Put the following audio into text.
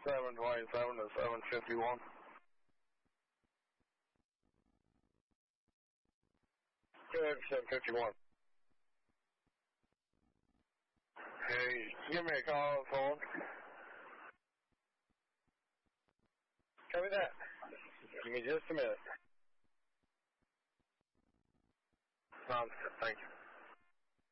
727 to 751. Good, 751. Hey, give me a call on the phone. Copy that. Give me just a minute. Thank you.